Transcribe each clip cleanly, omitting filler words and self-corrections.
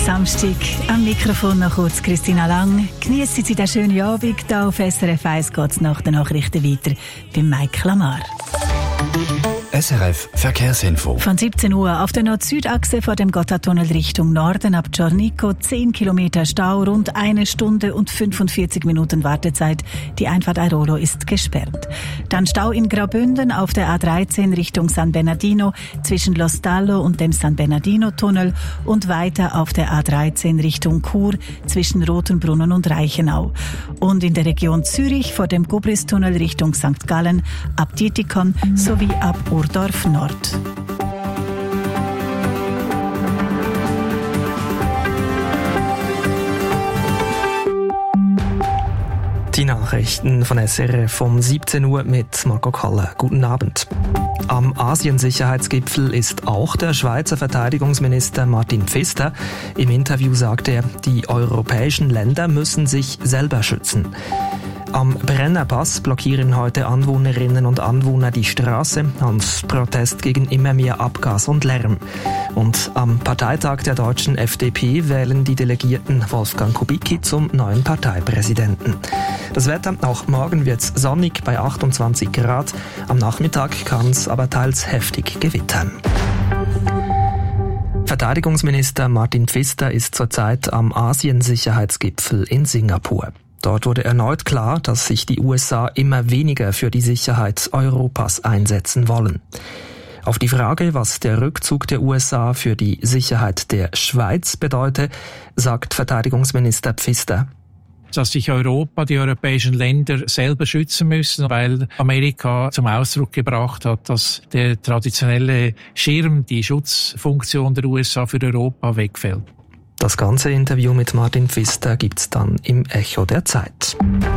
Samstag, am Mikrofon noch kurz Christina Lang. Geniessen Sie den schönen Abend. Hier auf SRF 1 geht es nach den Nachrichten weiter bei Mike Lamar. SRF Verkehrsinfo. Von 17 Uhr auf der Nord-Süd-Achse vor dem Gotthardtunnel Richtung Norden ab Giornico 10 Kilometer Stau, rund 1 Stunde und 45 Minuten Wartezeit. Die Einfahrt Airolo ist gesperrt. Dann Stau in Graubünden auf der A13 Richtung San Bernardino zwischen Lo Stallo und dem San Bernardino-Tunnel und weiter auf der A13 Richtung Chur zwischen Rotenbrunnen und Reichenau. Und in der Region Zürich vor dem Gubris-Tunnel Richtung St. Gallen ab Dietikon sowie ab Urdorf Nord. Die Nachrichten von SRF um 17 Uhr mit Marco Kalle. Guten Abend. Am Asien-Sicherheitsgipfel ist auch der Schweizer Verteidigungsminister Martin Pfister. Im Interview sagte er, die europäischen Länder müssen sich selber schützen. Am Brennerpass blockieren heute Anwohnerinnen und Anwohner die Straße als Protest gegen immer mehr Abgas und Lärm. Und am Parteitag der deutschen FDP wählen die Delegierten Wolfgang Kubicki zum neuen Parteipräsidenten. Das Wetter, auch morgen wird's sonnig bei 28 Grad. Am Nachmittag kann es aber teils heftig gewittern. Verteidigungsminister Martin Pfister ist zurzeit am Asien-Sicherheitsgipfel in Singapur. Dort wurde erneut klar, dass sich die USA immer weniger für die Sicherheit Europas einsetzen wollen. Auf die Frage, was der Rückzug der USA für die Sicherheit der Schweiz bedeute, sagt Verteidigungsminister Pfister: Dass sich Europa, die europäischen Länder selber schützen müssen, weil Amerika zum Ausdruck gebracht hat, dass der traditionelle Schirm, die Schutzfunktion der USA für Europa wegfällt. Das ganze Interview mit Martin Pfister gibt's dann im Echo der Zeit.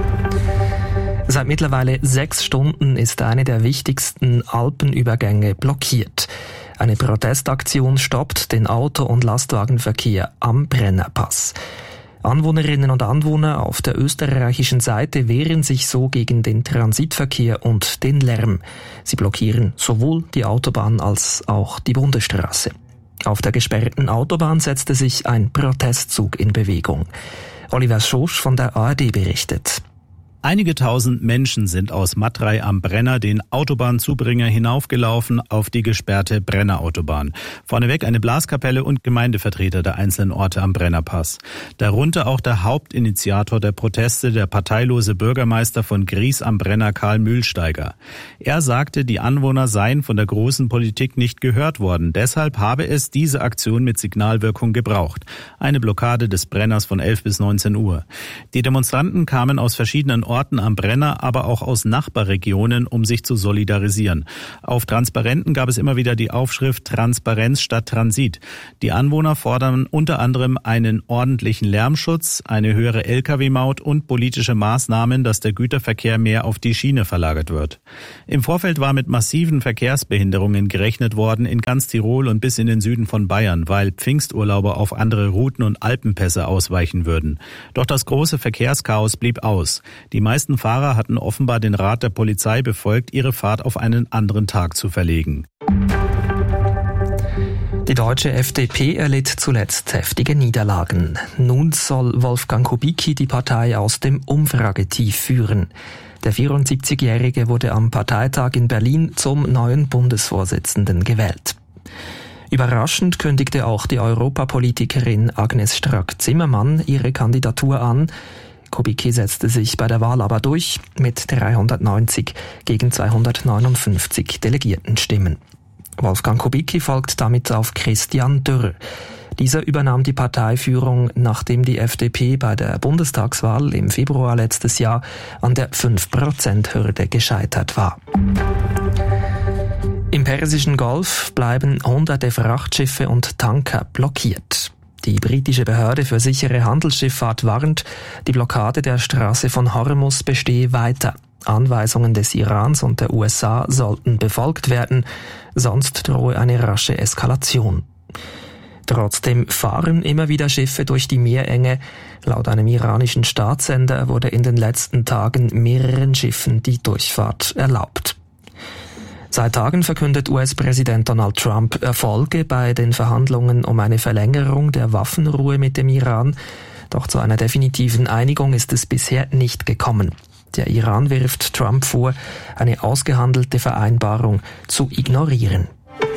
Seit mittlerweile 6 Stunden ist eine der wichtigsten Alpenübergänge blockiert. Eine Protestaktion stoppt den Auto- und Lastwagenverkehr am Brennerpass. Anwohnerinnen und Anwohner auf der österreichischen Seite wehren sich so gegen den Transitverkehr und den Lärm. Sie blockieren sowohl die Autobahn als auch die Bundesstraße. Auf der gesperrten Autobahn setzte sich ein Protestzug in Bewegung. Oliver Schosch von der ARD berichtet. Einige tausend Menschen sind aus Matrei am Brenner den Autobahnzubringer hinaufgelaufen auf die gesperrte Brennerautobahn. Vorneweg eine Blaskapelle und Gemeindevertreter der einzelnen Orte am Brennerpass. Darunter auch der Hauptinitiator der Proteste, der parteilose Bürgermeister von Gries am Brenner, Karl Mühlsteiger. Er sagte, die Anwohner seien von der großen Politik nicht gehört worden. Deshalb habe es diese Aktion mit Signalwirkung gebraucht. Eine Blockade des Brenners von 11 bis 19 Uhr. Die Demonstranten kamen aus verschiedenen Orten am Brenner, aber auch aus Nachbarregionen, um sich zu solidarisieren. Auf Transparenten gab es immer wieder die Aufschrift Transparenz statt Transit. Die Anwohner fordern unter anderem einen ordentlichen Lärmschutz, eine höhere Lkw-Maut und politische Maßnahmen, dass der Güterverkehr mehr auf die Schiene verlagert wird. Im Vorfeld war mit massiven Verkehrsbehinderungen gerechnet worden in ganz Tirol und bis in den Süden von Bayern, weil Pfingsturlauber auf andere Routen und Alpenpässe ausweichen würden. Doch das große Verkehrschaos blieb aus. Die meisten Fahrer hatten offenbar den Rat der Polizei befolgt, ihre Fahrt auf einen anderen Tag zu verlegen. Die deutsche FDP erlitt zuletzt heftige Niederlagen. Nun soll Wolfgang Kubicki die Partei aus dem Umfragetief führen. Der 74-Jährige wurde am Parteitag in Berlin zum neuen Bundesvorsitzenden gewählt. Überraschend kündigte auch die Europapolitikerin Agnes Strack-Zimmermann ihre Kandidatur an. Kubicki setzte sich bei der Wahl aber durch mit 390 gegen 259 Delegiertenstimmen. Wolfgang Kubicki folgt damit auf Christian Dürr. Dieser übernahm die Parteiführung, nachdem die FDP bei der Bundestagswahl im Februar letztes Jahr an der 5%-Hürde gescheitert war. Im Persischen Golf bleiben hunderte Frachtschiffe und Tanker blockiert. Die britische Behörde für sichere Handelsschifffahrt warnt, die Blockade der Straße von Hormuz bestehe weiter. Anweisungen des Irans und der USA sollten befolgt werden, sonst drohe eine rasche Eskalation. Trotzdem fahren immer wieder Schiffe durch die Meerenge. Laut einem iranischen Staatssender wurde in den letzten Tagen mehreren Schiffen die Durchfahrt erlaubt. Seit Tagen verkündet US-Präsident Donald Trump Erfolge bei den Verhandlungen um eine Verlängerung der Waffenruhe mit dem Iran. Doch zu einer definitiven Einigung ist es bisher nicht gekommen. Der Iran wirft Trump vor, eine ausgehandelte Vereinbarung zu ignorieren.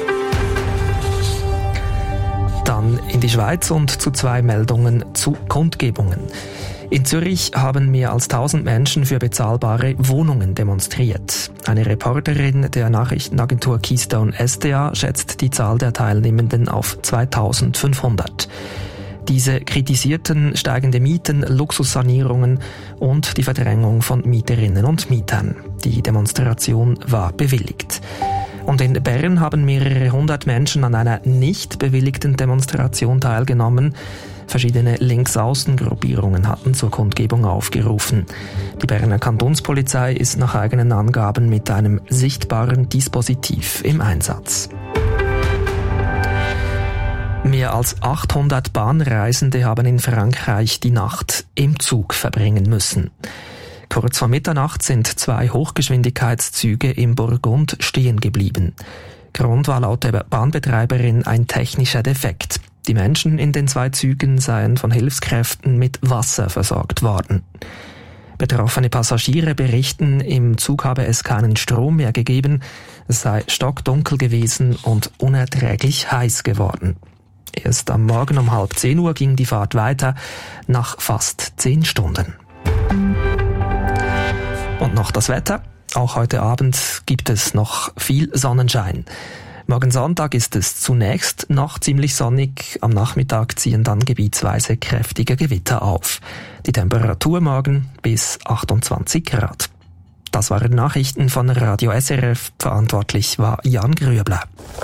Dann in die Schweiz und zu 2 Meldungen zu Kundgebungen. In Zürich haben mehr als 1000 Menschen für bezahlbare Wohnungen demonstriert. Eine Reporterin der Nachrichtenagentur Keystone SDA schätzt die Zahl der Teilnehmenden auf 2500. Diese kritisierten steigende Mieten, Luxussanierungen und die Verdrängung von Mieterinnen und Mietern. Die Demonstration war bewilligt. Und in Bern haben mehrere hundert Menschen an einer nicht bewilligten Demonstration teilgenommen. Verschiedene Linksaußengruppierungen hatten zur Kundgebung aufgerufen. Die Berner Kantonspolizei ist nach eigenen Angaben mit einem sichtbaren Dispositiv im Einsatz. Mehr als 800 Bahnreisende haben in Frankreich die Nacht im Zug verbringen müssen. Kurz vor Mitternacht sind 2 Hochgeschwindigkeitszüge im Burgund stehen geblieben. Grund war laut der Bahnbetreiberin ein technischer Defekt. Die Menschen in den 2 Zügen seien von Hilfskräften mit Wasser versorgt worden. Betroffene Passagiere berichten, im Zug habe es keinen Strom mehr gegeben, es sei stockdunkel gewesen und unerträglich heiß geworden. Erst am Morgen um 9:30 Uhr ging die Fahrt weiter, nach fast 10 Stunden. Und noch das Wetter. Auch heute Abend gibt es noch viel Sonnenschein. Morgen Sonntag ist es zunächst noch ziemlich sonnig. Am Nachmittag ziehen dann gebietsweise kräftige Gewitter auf. Die Temperatur morgen bis 28 Grad. Das waren Nachrichten von Radio SRF. Verantwortlich war Jan Grüebler.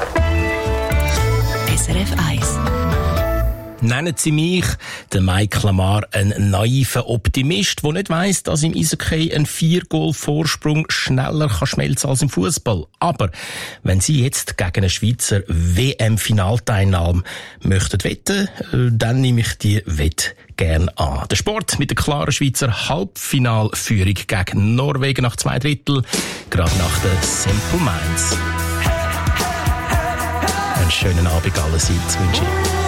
SRF 1. Nennen Sie mich, der Mike Lamar, einen naiven Optimist, der nicht weiss, dass im Eishockey ein 4-Goal-Vorsprung schneller schmelzen kann als im Fußball. Aber wenn Sie jetzt gegen eine Schweizer WM-Finalteilnahme möchten wetten, dann nehme ich die Wette gern an. Der Sport mit der klaren Schweizer Halbfinalführung gegen Norwegen nach 2/3, gerade nach der Simple Minds. Einen schönen Abend allerseits wünsche ich.